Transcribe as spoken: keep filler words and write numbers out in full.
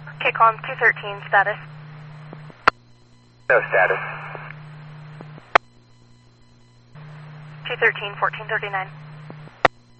K C O M two thirteen, status. No status. two thirteen, fourteen thirty-nine.